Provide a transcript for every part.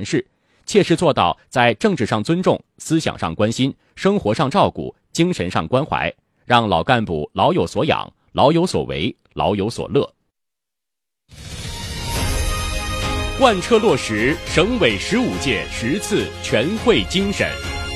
完事，切实做到在政治上尊重、思想上关心、生活上照顾、精神上关怀，让老干部老有所养、老有所为、老有所乐。贯彻落实省委15届10次全会精神。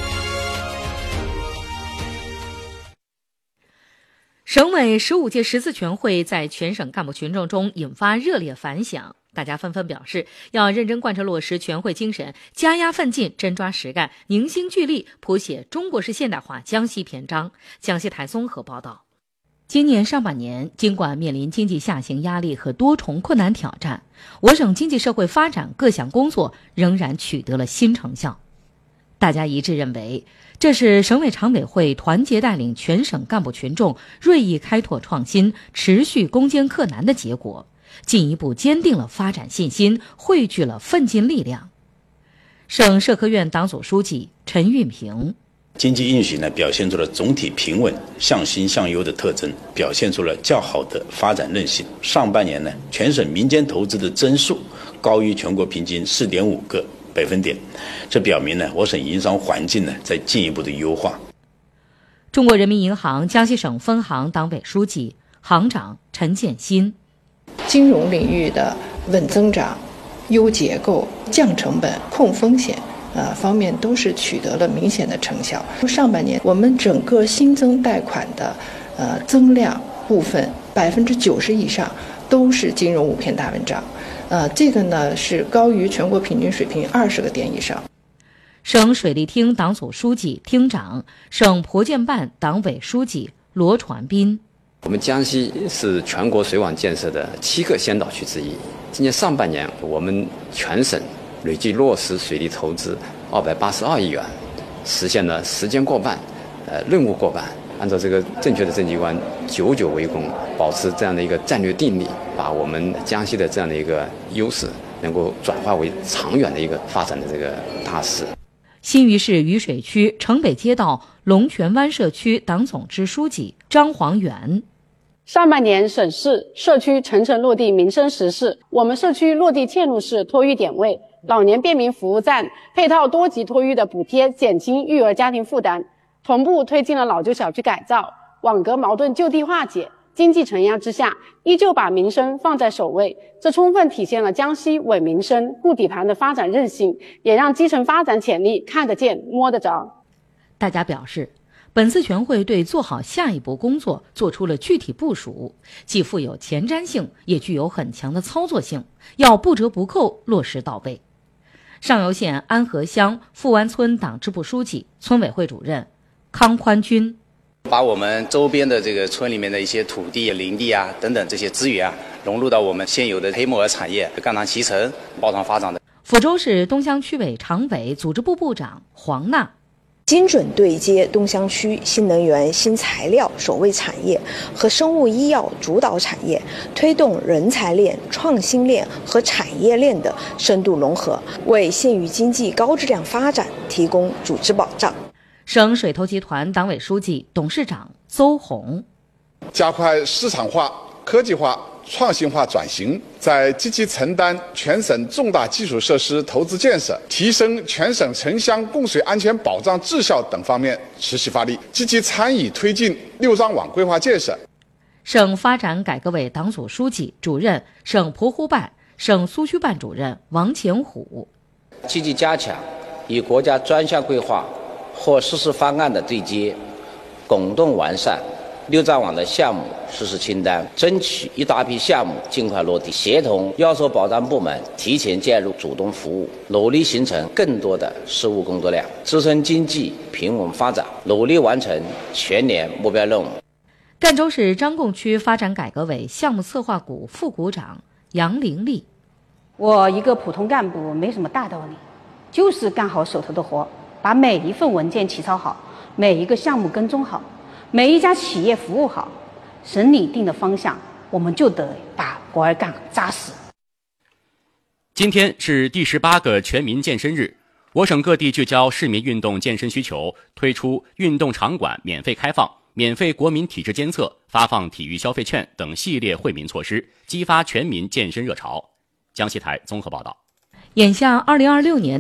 省委15届10次全会在全省干部群众中引发热烈反响，大家纷纷表示要认真贯彻落实全会精神，加压奋进，真抓实干，凝心聚力，谱写中国式现代化江西篇章。江西台综合报道。今年上半年，尽管面临经济下行压力和多重困难挑战，我省经济社会发展各项工作仍然取得了新成效。大家一致认为，这是省委常委会团结带领全省干部群众锐意开拓创新、持续攻坚克难的结果，进一步坚定了发展信心，汇聚了奋进力量。省社科院党组书记陈运平： 经济运行呢，表现出了总体平稳、向新向优的特征，表现出了较好的发展韧性。上半年呢，全省民间投资的增速高于全国平均4.5个百分点，这表明呢，我省营商环境呢在进一步的优化。 中国人民银行江西省分行党委书记、行长陈建新： 金融领域的稳增长、优结构、降成本、控风险方面都是取得了明显的成效。上半年我们整个新增贷款的增量部分90%以上都是金融5篇大文章，这个呢是高于全国平均水平20个点以上。 省水利厅党组书记、厅长、省ผ建办党委书记罗传斌： 我们江西是全国水网建设的7个先导区之一。今年上半年，我们全省累计落实水利投资282亿元，实现了时间过半，任务过半。按照这个正确的政绩观，久久为功，保持这样的一个战略定力，把我们江西的这样的一个优势能够转化为长远的一个发展的这个大势。 新余市渝水区城北街道龙泉湾社区党总支书记张黄元： 上半年省市社区层层落地民生实事，我们社区落地嵌入式托育点位、老年便民服务站，配套多级托育的补贴，减轻育儿家庭负担，同步推进了老旧小区改造，网格矛盾就地化解。经济承压之下，依旧把民生放在首位，这充分体现了江西稳民生、固底盘的发展韧性，也让基层发展潜力看得见、摸得着。 大家表示，本次全会对做好下一步工作做出了具体部署，既富有前瞻性，也具有很强的操作性，要不折不扣落实到位。上游县安河乡富湾村党支部书记、村委会主任康宽军： 把我们周边的这个村里面的一些土地、林地啊等等这些资源融入到我们现有的黑木耳产业，肝糖集成，抱团发展的。 抚州市东乡区委常委、组织部部长黄娜： 精准对接东乡区新能源、新材料首位产业和生物医药主导产业，推动人才链、创新链和产业链的深度融合，为县域经济高质量发展提供组织保障。 省水投集团党委书记、董事长邹红： 加快市场化、科技化、创新化转型，在积极承担全省重大基础设施投资建设、提升全省城乡供水安全保障质效等方面持续发力，积极参与推进6张网规划建设。 省发展改革委党组书记、主任、省婆湖办、省苏区办主任王前虎： 积极加强与国家专项规划或实施方案的对接，共同完善6张网的项目实施清单，争取一大批项目尽快落地，协同要素保障部门提前介入主动服务，努力形成更多的实务工作量，支撑经济平稳发展，努力完成全年目标任务。 赣州市张贡区发展改革委项目策划股副股长杨玲丽： 我一个普通干部没什么大道理，就是干好手头的活，把每一份文件起草好，每一个项目跟踪好，每一家企业服务好，省里定的方向，我们就得把活儿干扎实。 今天是第18个全民健身日，我省各地聚焦市民运动健身需求，推出运动场馆免费开放、免费国民体质监测、发放体育消费券等系列惠民措施，激发全民健身热潮。江西台综合报道。眼下2026年